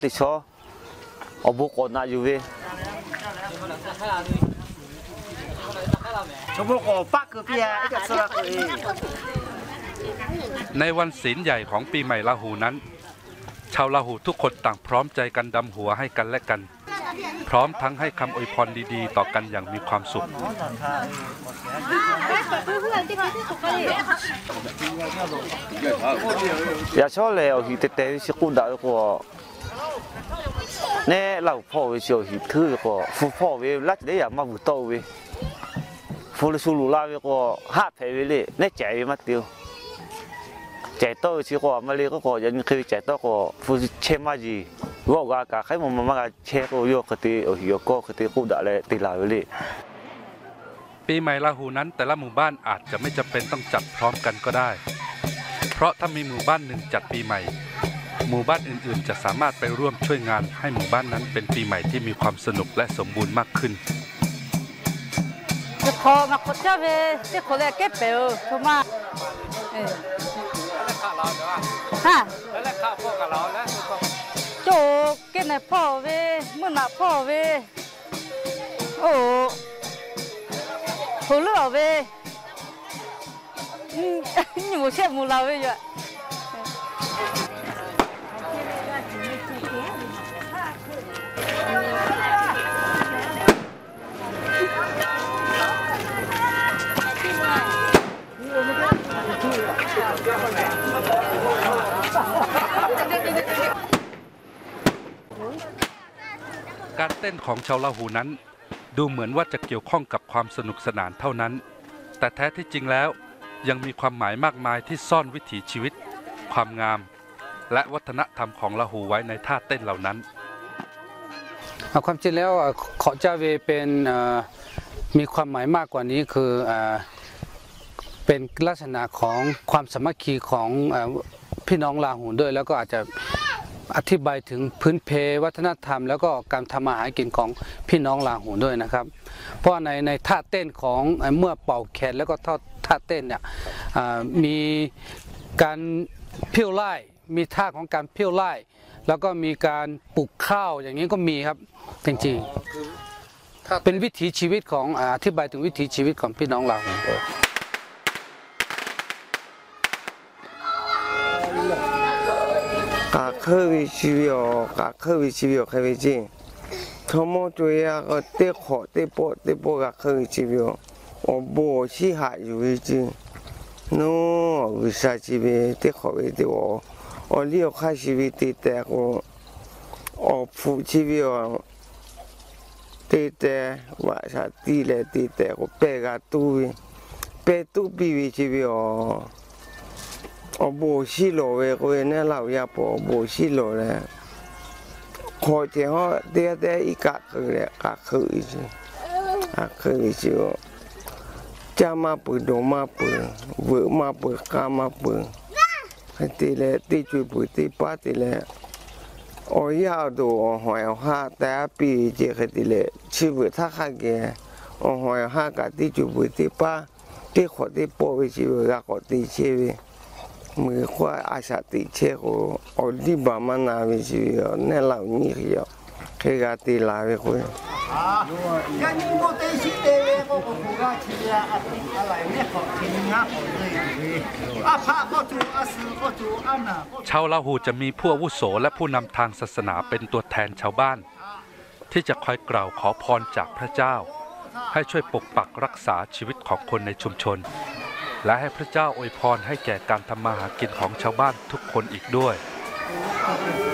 ติดชอเอาบุกคนน่ะอยู่เว้ในวันศีลใหญ่ของปีใหม่ลาหูนั้นชาวลาหูทุกคนต่างพร้อมใจกันดำหัวให้กันและกันพร้อมทั้งให้คำอวยพรดีๆต่อกันอย่างมีความสุขอย่าชอบเลยเอาหิเตะๆสิกูด่าก็เนี่ยเราพ่อเวชหิถือก็ฟูพ่อเวลัดได้อย่ามาบุตรเวฟูลสูรุลาเวก็หาเพเวเลยเนี่ยใจมาเดียวใจโตสิก็มาเลยก็ยันเคยใจโตก็ฟูเชมาจีว่าก็ใครมันมาเชก็โยกตีโอ้ยก็ตีกูด่าเลยตีลาเวเลยปีใหม่ลาหูนั้นแต่ละหมู่บ้านอาจจะไม่จำเป็นต้องจัดพร้อมกันก็ได้เพราะถ้ามีหมู่บ้านหนึ่งจัดปีใหม่หมู่บ้านอื่นๆจะสามารถไปร่วมช่วยงานให้หมู่บ้านนั้นเป็นปีใหม่ที่มีความสนุกและสมบูรณ์มากขึ้นพอมาคนเจ้าเวที่คนแรกเก็บเปลวถูกไหมฮะแล้วข้าวพ่อกับเราแล้วโจเก็บในพ่อเวเมื่อหน้าพ่อเวโอ้หัวเรือเวนี่หมูเชื่อหมูเราเวอยู่การเต้นของชาวลาหูนั้นดูเหมือนว่าจะเกี่ยวข้องกับความสนุกสนานเท่านั้นแต่แท้ที่จริงแล้วยังมีความหมายมากมายที่ซ่อนวิถีชีวิตความงามและวัฒนธรรมของลาหูไว้ในท่าเต้นเหล่านั้นความจริงแล้วขอเจ้าเวเป็นมีความหมายมากกว่านี้คือเป็นลักษณะของความสามัคคีของพี่น้องลาหูด้วยแล้วก็อาจจะอธิบายถึงพื้นเพวัฒนธรรมแล้วก็การทำมาหากินของพี่น้องลาหูด้วยนะครับเพราะในท่าเต้นของเมื่อเป่าแคนแล้วก็ท่าเต้นเนี่ยมีการเพี้ยวไล่มีท่าของการเพี้ยวไล่แล้วก็มีการปลูกข้าวอย่างนี้ก็มีครับจริงๆเป็นวิถีชีวิตของอธิบายถึงวิถีชีวิตของพี่น้องลาหูกาเควิชีวิโอกาเควิชีวิโอเควิจิทั้งหมดตัวอย่างก็เตะขอเตะโปกาเควิชีวิโอโอ้โบชีหายอยู่วิจิโน่วิชาชีวิตเตะขอวิเตะโอเลี้ยวข้าชีวิตเตะแต่ก็โอ้ผู้ชีวิโอเตะแต่ว่าชาติเลยเตะแต่ก็เปกาตูเปตูปีวิชีวิโอโอ้โบชีโลเวก็เนี่ยเราอยากพอโบชีโลเลยขอเจ้าเดี๋ยวอีกาคือเลยกาคืออีกคืออีกจะมาเปิดดงมาเปิดเวอมาเปิดกามาเปิดตีเลยตีจุยเปิดตีป้าตีเลยโอ้ยาวดูหอยห้าแต่ปีเจ้าตีเลยชีวิตถ้าข้าแก่โอ้หอยห้ากับตีจุยเปิดตีป้าตีขอตีโปวิชีวิตก็ขอตีชีวิตมือขวาอาชาติเชโกอดีบามานาวิจิโอเนลาวนี่เขียวเคกาตีลาเวคุยยันโมเตชิเตเวโกโกกาชิยาอติอะไรเนี่ยขอทิงงาขอเลยอาภาก็จูอาสือก็จูอานาชาวลาหูจะมีผู้อาวุโสและผู้นำทางศาสนาเป็นตัวแทนชาวบ้านที่จะคอยกล่าวขอพรจากพระเจ้าให้ช่วยปกปักรักษาชีวิตของคนในชุมชนและให้พระเจ้าอวยพรให้แก่การทำมาหากินของชาวบ้านทุกคนอีกด้วย